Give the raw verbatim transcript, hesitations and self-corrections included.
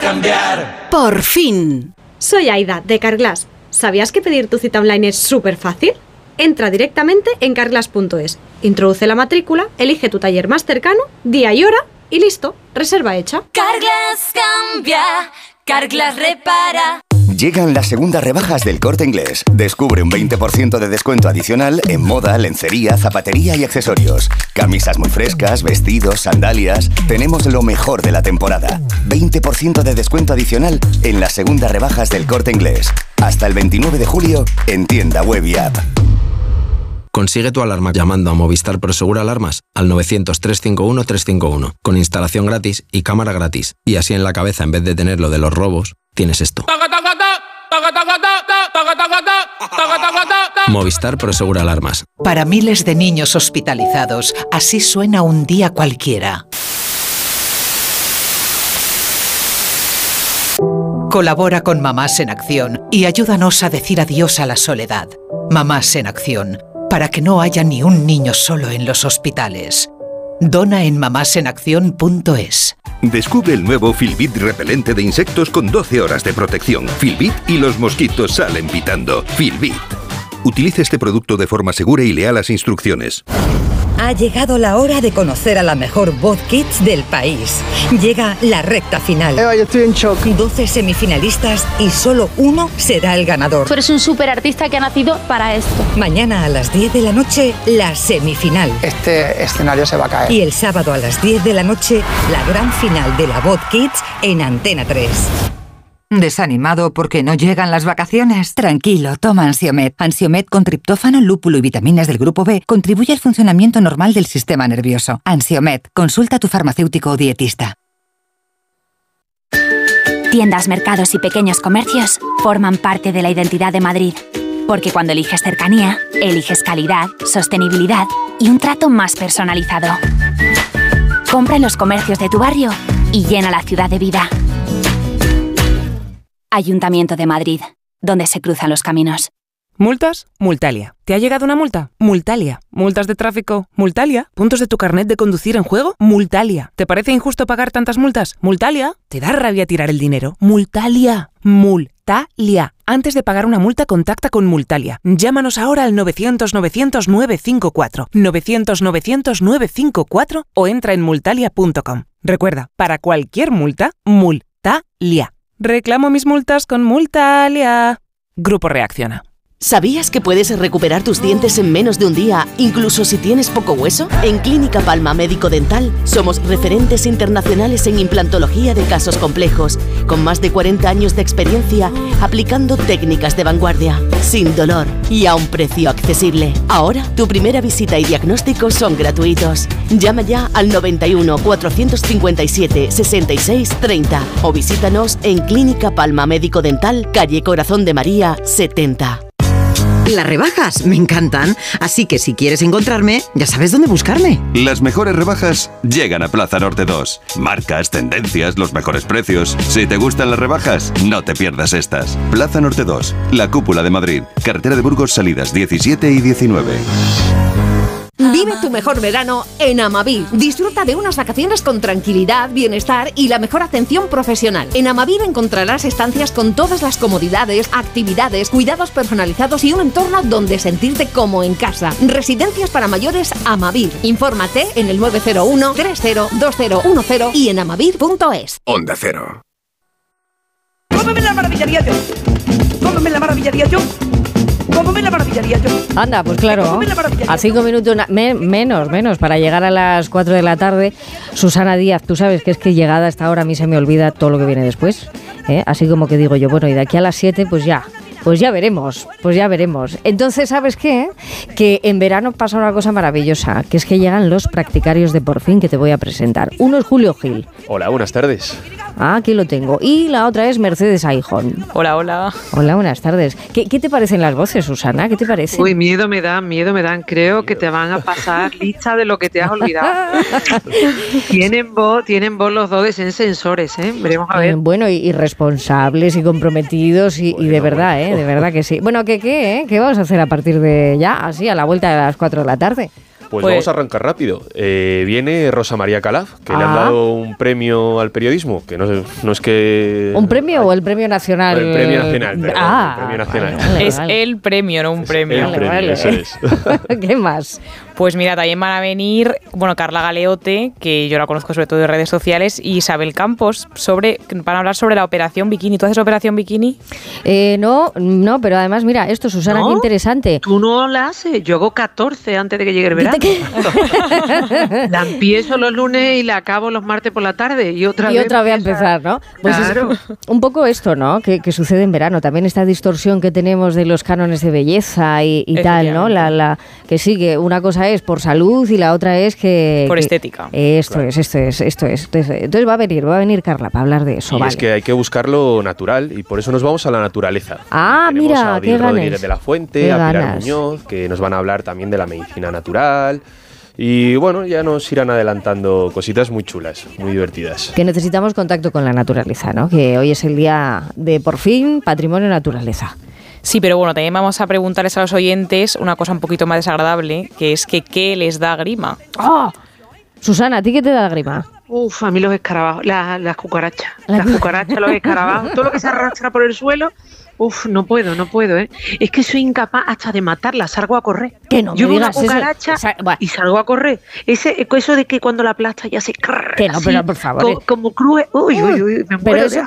cambiar. ¡Por fin! Soy Aida, de Carglass. ¿Sabías que pedir tu cita online es súper fácil? Entra directamente en carglass punto es, introduce la matrícula, elige tu taller más cercano, día y hora y listo, reserva hecha. Carglass cambia, Carglass repara. Llegan las segundas rebajas del Corte Inglés. Descubre un veinte por ciento de descuento adicional en moda, lencería, zapatería y accesorios. Camisas muy frescas, vestidos, sandalias. Tenemos lo mejor de la temporada. veinte por ciento de descuento adicional en las segundas rebajas del Corte Inglés. Hasta el veintinueve de julio en tienda web y app. Consigue tu alarma llamando a Movistar Prosegur Alarmas al novecientos, trescientos cincuenta y uno, trescientos cincuenta y uno, con instalación gratis y cámara gratis. Y así en la cabeza, en vez de tener lo de los robos, tienes esto. Movistar Prosegur Alarmas. Para miles de niños hospitalizados, así suena un día cualquiera. Colabora con Mamás en Acción y ayúdanos a decir adiós a la soledad. Mamás en Acción, para que no haya ni un niño solo en los hospitales. Dona en mamás en acción punto es. Descubre el nuevo Filbit repelente de insectos con doce horas de protección. Filbit y los mosquitos salen pitando. Filbit. Utilice este producto de forma segura y lea las instrucciones. Ha llegado la hora de conocer a la mejor voz kids del país. Llega la recta final. Eva, yo estoy en shock. doce semifinalistas y solo uno será el ganador. Tú eres un superartista que ha nacido para esto. Mañana a las diez de la noche, la semifinal. Este escenario se va a caer. Y el sábado a las diez de la noche, la gran final de la voz kids en Antena tres. ¿Desanimado porque no llegan las vacaciones? Tranquilo, toma Ansiomed. Ansiomed con triptófano, lúpulo y vitaminas del grupo B contribuye al funcionamiento normal del sistema nervioso. Ansiomed, consulta a tu farmacéutico o dietista. Tiendas, mercados y pequeños comercios forman parte de la identidad de Madrid. Porque cuando eliges cercanía, eliges calidad, sostenibilidad y un trato más personalizado. Compra en los comercios de tu barrio y llena la ciudad de vida. Ayuntamiento de Madrid, donde se cruzan los caminos. ¿Multas? Multalia. ¿Te ha llegado una multa? Multalia. ¿Multas de tráfico? Multalia. ¿Puntos de tu carnet de conducir en juego? Multalia. ¿Te parece injusto pagar tantas multas? Multalia. ¿Te da rabia tirar el dinero? Multalia. Multalia. Antes de pagar una multa, contacta con Multalia. Llámanos ahora al novecientos, novecientos, novecientos cincuenta y cuatro, novecientos, novecientos, novecientos cincuenta y cuatro o entra en multalia punto com. Recuerda, para cualquier multa, Multalia. Reclamo mis multas con Multalia. Grupo Reacciona. ¿Sabías que puedes recuperar tus dientes en menos de un día, incluso si tienes poco hueso? En Clínica Palma Médico Dental somos referentes internacionales en implantología de casos complejos, con más de cuarenta años de experiencia aplicando técnicas de vanguardia, sin dolor y a un precio accesible. Ahora, tu primera visita y diagnóstico son gratuitos. Llama ya al noventa y uno, cuatrocientos cincuenta y siete, sesenta y seis, treinta o visítanos en Clínica Palma Médico Dental, calle Corazón de María, setenta. Las rebajas me encantan, así que si quieres encontrarme, ya sabes dónde buscarme. Las mejores rebajas llegan a Plaza Norte dos. Marcas, tendencias, los mejores precios. Si te gustan las rebajas, no te pierdas estas. Plaza Norte dos, la cúpula de Madrid. Carretera de Burgos, salidas diecisiete y diecinueve. Vive tu mejor verano en Amavir. Disfruta de unas vacaciones con tranquilidad, bienestar y la mejor atención profesional. En Amavir encontrarás estancias con todas las comodidades, actividades, cuidados personalizados y un entorno donde sentirte como en casa. Residencias para mayores Amavir. Infórmate en el nueve cero uno, tres cero, dos cero uno cero y en amavir punto es. Onda Cero. ¡Cómeme la maravillaría yo! ¡Cómeme la maravillaría yo! ¿Cómo me la maravillaría yo? Anda, pues claro, a cinco minutos na- me- menos, menos, para llegar a las cuatro de la tarde. Susana Díaz, tú sabes que es que llegada a esta hora a mí se me olvida todo lo que viene después, ¿eh? Así como que digo yo, bueno, y de aquí a las siete, pues ya, pues ya veremos, pues ya veremos. Entonces, ¿sabes qué? Que en verano pasa una cosa maravillosa, que es que llegan los practicarios de Por Fin que te voy a presentar. Uno es Julio Gil. Hola, buenas tardes. Ah, aquí lo tengo. Y la otra es Mercedes Aijón. Hola, hola. Hola, buenas tardes. ¿Qué, qué te parecen las voces, Susana? ¿Qué te parece? Uy, miedo me dan, miedo me dan. Creo que te van a pasar lista de lo que te has olvidado. tienen voz, tienen voz los dos de sensores, ¿eh? Veremos a ver. Eh, bueno, y, y responsables y comprometidos y, bueno, y de verdad, bueno. ¿eh? De verdad que sí. Bueno, ¿qué qué, eh? ¿Qué vamos a hacer a partir de ya, así, a la vuelta de las cuatro de la tarde? Pues, Pues- vamos a arrancar rápido. Eh, viene Rosa María Calaf, que le han Ah. dado un premio al periodismo, que no, es- no es que... ¿Un premio o el premio nacional? El premio nacional, perdón, Ah, el premio nacional. vale, vale, Es vale. el premio, no un premio. el Vale, premio, vale. eso es. ¿Qué más? Pues mira, también van a venir, bueno, Carla Galeote, que yo la conozco sobre todo de redes sociales, y Isabel Campos, sobre, van a hablar sobre la operación bikini. ¿Tú haces operación bikini? Eh, no, no, pero además, mira, esto, Susana, ¿No? qué interesante. Tú no la haces. Yo hago catorce antes de que llegue el verano. La empiezo los lunes y la acabo los martes por la tarde. Y otra Y vez. otra vez a empezar, ¿no? Pues es Claro. un poco esto, ¿no? Que, que sucede en verano. También esta distorsión que tenemos de los cánones de belleza y, y tal, ¿no? La, la, que sí, que una cosa es por salud y la otra es que... Por que- estética. Esto es, esto es, esto es. Entonces, entonces va a venir, va a venir Carla para hablar de eso, Y vale. es que hay que buscarlo natural y por eso nos vamos a la naturaleza. Ah, Tenemos mira, a qué Odil Rodríguez ganas. de la Fuente, Qué a Pilar ganas. Muñoz, que nos van a hablar también de la medicina natural. Y bueno, ya nos irán adelantando cositas muy chulas, muy divertidas. Que necesitamos contacto con la naturaleza, ¿no? Que hoy es el día de, por fin, patrimonio naturaleza. Sí, pero bueno, también vamos a preguntarles a los oyentes una cosa un poquito más desagradable, que es que ¿qué les da grima? ¡Oh! Susana, ¿a ti qué te da grima? Uf, a mí los escarabajos, la- las cucarachas. La- Las cucarachas, los escarabajos, todo lo que se arrastra por el suelo. Uf, no puedo, no puedo, ¿eh? Es que soy incapaz hasta de matarlas, salgo a correr. Que no Yo me veo una digas eso. cucaracha O sea, buah. y salgo a correr. Ese, eso de que cuando la aplastas ya se... Que no, pero por favor, co- eh. Como cruje... Uy, uy, uy, me Pero muero eso de